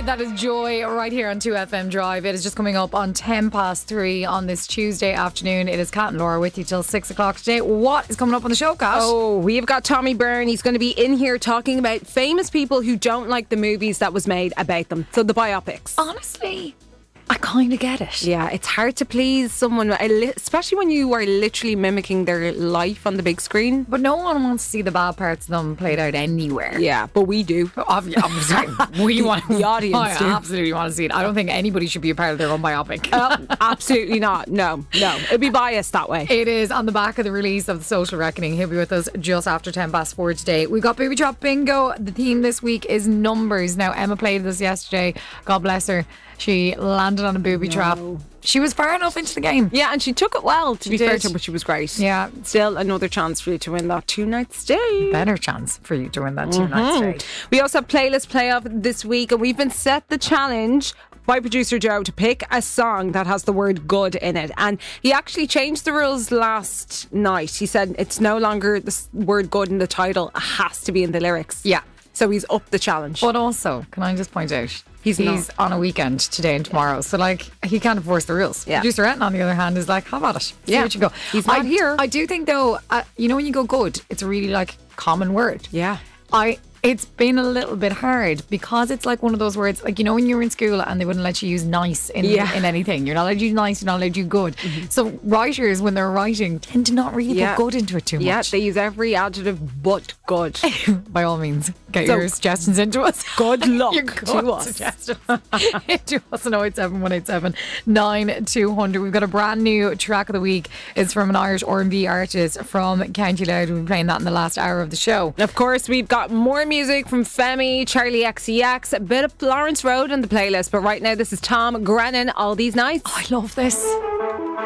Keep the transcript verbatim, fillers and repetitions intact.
That is Joy right here on two F M Drive. It is just coming up on ten past three on this Tuesday afternoon. It is Kat and Laura with you till six o'clock today. What is coming up on the show, Kat? Oh, we've got Tommy Byrne. He's going to be in here talking about famous people who don't like the movies that was made about them. So the biopics. Honestly, I kind of get it. Yeah, it's hard to please someone, especially when you are literally mimicking their life on the big screen. But no one wants to see the bad parts of them played out anywhere. Yeah, but we do. Obviously, we want the audience. I do. absolutely want to see it. I don't think anybody should be a part of their own biopic. Uh, absolutely not. No, no. It'd be biased that way. It is on the back of the release of The Social Reckoning. He'll be with us just after ten past four today. We've got Booby Trap Bingo. The theme this week is numbers. Now, Emma played this yesterday. God bless her. She landed on a booby no. trap. She was far enough into the game. Yeah, and she took it well, to she be did. fair to her, but she was great. Yeah. Still another chance for you to win that two night stay. Better chance for you to win that two mm-hmm. night stay. We also have Playlist Playoff this week, and we've been set the challenge by producer Joe to pick a song that has the word good in it. And he actually changed the rules last night. He said it's no longer the word good in the title, it has to be in the lyrics. Yeah. So he's up the challenge. But also, can I just point out, he's, he's on a weekend today and tomorrow. Yeah. So, like, he can't enforce the rules. Yeah. Producer Etten, on the other hand, is like, how about it? See yeah. what you go. He's not I, here. I do think, though, uh, you know, when you go good, it's a really, like, common word. Yeah. I... It's been a little bit hard because it's like one of those words, like, you know, when you were in school and they wouldn't let you use nice in, yeah. in anything. You're not allowed to use nice, you're not allowed to use good. Mm-hmm. So writers, when they're writing, tend to not really yeah. put good into it too yeah, much. Yeah, they use every adjective but good. By all means, get so, your suggestions into us. Good luck your good to us. Suggestions into us on oh eight seven, one eight seven, nine two hundred. We've got a brand new track of the week. It's from an Irish R and B artist from County Loud. We've been playing that in the last hour of the show. Of course, we've got more music from Femi, Charlie X C X, a bit of Lawrence Road on the playlist, but right now this is Tom Grennan, All These Nights. Oh, I love this.